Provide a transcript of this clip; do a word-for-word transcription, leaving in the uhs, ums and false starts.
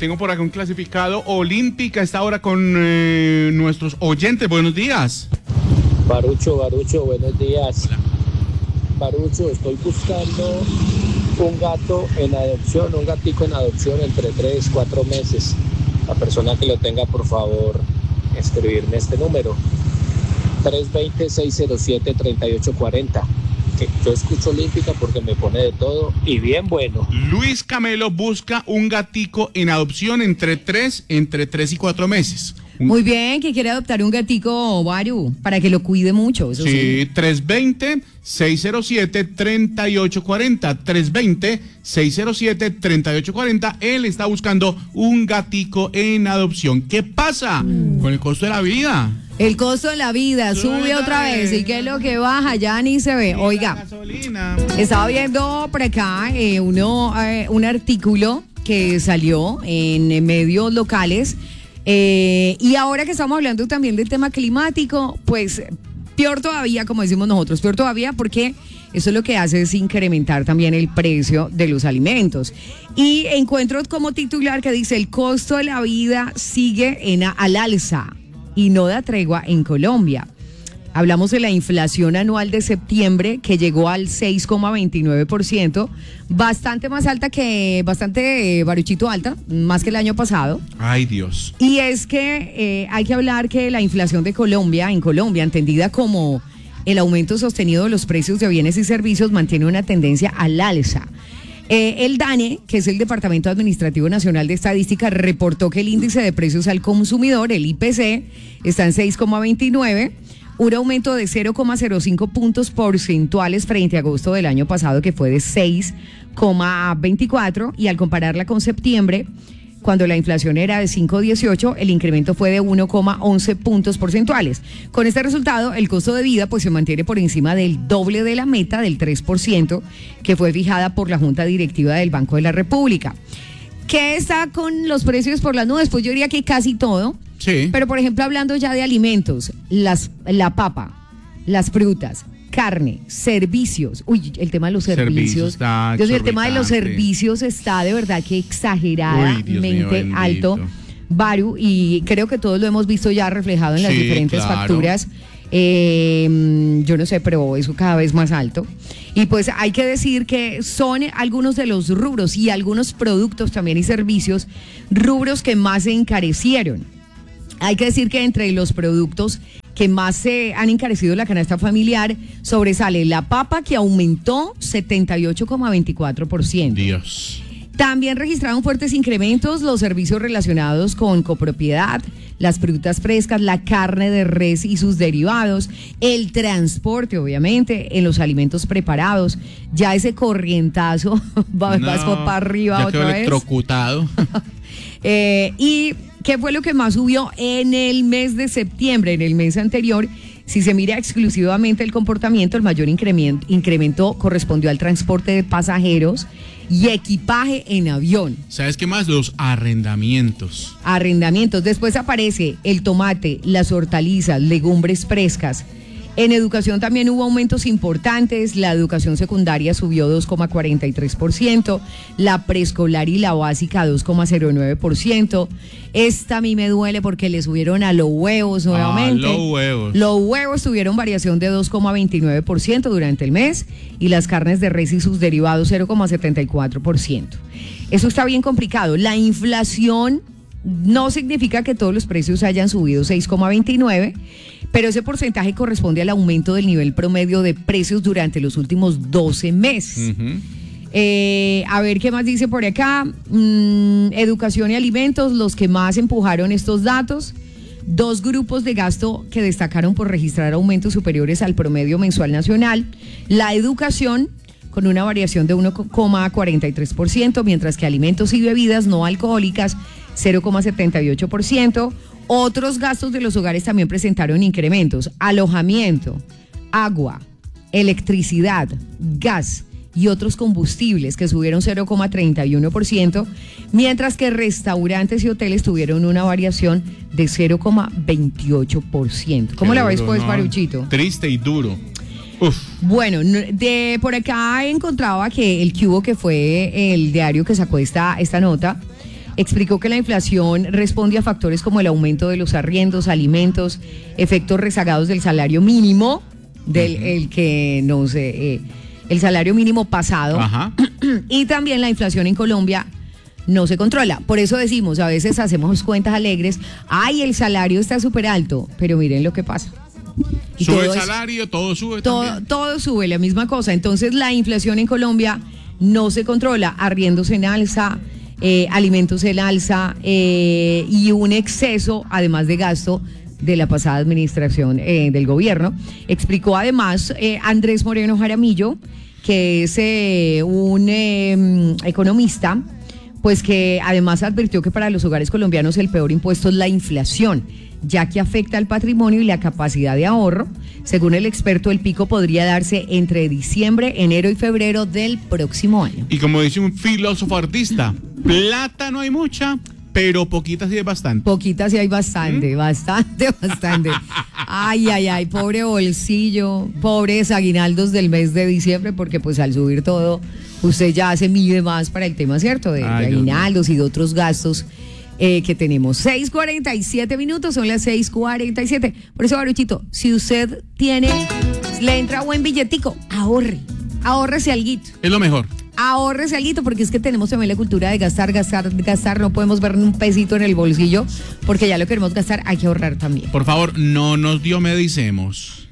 tengo por acá un clasificado olímpica. Está ahora con eh, nuestros oyentes. Buenos días. Barucho, Barucho, buenos días. Hola. Barucho, estoy buscando un gato en adopción, un gatico en adopción entre tres, cuatro meses. La persona que lo tenga, por favor, escribirme este número. tres dos cero, seis cero siete, tres ocho cuatro cero. Que yo escucho olímpica porque me pone de todo y bien bueno. Luis Camelo busca un gatico en adopción entre tres, entre tres y cuatro meses. Un... Muy bien, que quiere adoptar un gatico, Baru, para que lo cuide mucho. Eso sí, sí. tres dos cero, seis cero siete, tres ocho cuatro cero. tres dos cero, seis cero siete, tres ocho cuatro cero. Él está buscando un gatico en adopción. ¿Qué pasa mm. con el costo de la vida? El costo de la vida sube, sube otra vez. ¿Y qué es lo que baja? Ya ni se ve. Oiga, estaba viendo por acá eh, uno, eh, un artículo que salió en medios locales. Eh, y ahora que estamos hablando también del tema climático, pues peor todavía, como decimos nosotros, peor todavía porque eso lo que hace es incrementar también el precio de los alimentos. Y encuentro como titular que dice: el costo de la vida sigue en a, al alza y no da tregua en Colombia. Hablamos de la inflación anual de septiembre, que llegó al seis coma veintinueve por ciento, bastante más alta que, bastante, eh, Baruchito, alta, más que el año pasado. Ay, Dios. Y es que eh, hay que hablar que la inflación de Colombia, en Colombia, entendida como el aumento sostenido de los precios de bienes y servicios, mantiene una tendencia al alza. Eh, el DANE, que es el Departamento Administrativo Nacional de Estadística, reportó que el índice de precios al consumidor, el I P C, está en seis coma veintinueve, un aumento de cero coma cero cinco puntos porcentuales frente a agosto del año pasado, que fue de seis coma veinticuatro, y al compararla con septiembre, cuando la inflación era de cinco coma dieciocho, el incremento fue de uno coma once puntos porcentuales. Con este resultado, el costo de vida pues se mantiene por encima del doble de la meta del tres por ciento que fue fijada por la Junta Directiva del Banco de la República. ¿Qué está con los precios por las nubes? Pues yo diría que casi todo. Sí. Pero, por ejemplo, hablando ya de alimentos, las, la papa, las frutas, carne, servicios. Uy, el tema de los servicios. Está Dios mío, el tema de los servicios está de verdad que exageradamente Uy, alto, Baru, y creo que todos lo hemos visto ya reflejado en las sí, diferentes claro. facturas. Eh, yo no sé, pero eso cada vez más alto. Y pues hay que decir que son algunos de los rubros y algunos productos también y servicios, rubros que más se encarecieron. Hay que decir que entre los productos que más se han encarecido la canasta familiar sobresale la papa, que aumentó setenta y ocho coma veinticuatro por ciento. Dios. También registraron fuertes incrementos los servicios relacionados con copropiedad, las frutas frescas, la carne de res y sus derivados, el transporte, obviamente, en los alimentos preparados. Ya ese corrientazo va no, para arriba ya otra quedó vez. Electrocutado. eh, y ¿qué fue lo que más subió en el mes de septiembre? En el mes anterior, si se mira exclusivamente el comportamiento, el mayor incremento, incremento correspondió al transporte de pasajeros y equipaje en avión. ¿Sabes qué más? Los arrendamientos. Arrendamientos. Después aparece el tomate, las hortalizas, legumbres frescas. En educación también hubo aumentos importantes. La educación secundaria subió dos coma cuarenta y tres por ciento, la preescolar y la básica dos coma cero nueve por ciento. Esta a mí me duele porque le subieron a los huevos nuevamente. Ah, los huevos. Los huevos tuvieron variación de dos coma veintinueve por ciento durante el mes y las carnes de res y sus derivados cero coma setenta y cuatro por ciento. Eso está bien complicado. La inflación no significa que todos los precios hayan subido seis coma veintinueve, pero ese porcentaje corresponde al aumento del nivel promedio de precios durante los últimos doce meses. Uh-huh. Eh, a ver qué más dice por acá. Mm, educación y alimentos, los que más empujaron estos datos. Dos grupos de gasto que destacaron por registrar aumentos superiores al promedio mensual nacional. La educación, con una variación de uno coma cuarenta y tres por ciento, mientras que alimentos y bebidas no alcohólicas, cero coma setenta y ocho por ciento. Otros gastos de los hogares también presentaron incrementos: alojamiento, agua, electricidad, gas y otros combustibles, que subieron cero coma treinta y uno por ciento, mientras que restaurantes y hoteles tuvieron una variación de cero coma veintiocho por ciento. ¿Cómo Qué la ves, duro, pues, ¿no? Baruchito? Triste y duro. Uf. Bueno, de por acá encontraba que el Cubo, que fue el diario que sacó esta, esta nota, Explicó que la inflación responde a factores como el aumento de los arriendos, alimentos, efectos rezagados del salario mínimo, del uh-huh. el que no sé, eh, el salario mínimo pasado, Ajá. y también la inflación en Colombia no se controla. Por eso decimos, a veces hacemos cuentas alegres, ay, el salario está súper alto, pero miren lo que pasa. Y sube el salario, es, todo sube todo, también. Todo sube, la misma cosa. Entonces la inflación en Colombia no se controla, arriendos en alza, eh, alimentos en alza eh, y un exceso, además de gasto, de la pasada administración eh, del gobierno. Explicó además eh, Andrés Moreno Jaramillo, que es eh, un eh, economista, pues que además advirtió que para los hogares colombianos el peor impuesto es la inflación, ya que afecta al patrimonio y la capacidad de ahorro. Según el experto, el pico podría darse entre diciembre, enero y febrero del próximo año. Y como dice un filósofo artista, plata no hay mucha, pero poquita sí hay bastante. Poquita sí hay bastante, ¿Mm? bastante, bastante. Ay, ay, ay, pobre bolsillo, pobres aguinaldos del mes de diciembre, porque pues al subir todo, usted ya se mide más para el tema, ¿cierto? De, ay, de aguinaldos y de otros gastos eh, que tenemos. seis cuarenta y siete minutos, son las seis cuarenta y siete. Por eso, Baruchito, si usted tiene, le entra buen billetico, ahorre, ahórrese alguito. Es lo mejor. Ahórrese alguito, porque es que tenemos también la cultura de gastar, gastar, gastar, no podemos ver un pesito en el bolsillo, porque ya lo queremos gastar, hay que ahorrar también. Por favor, no nos diomedicemos.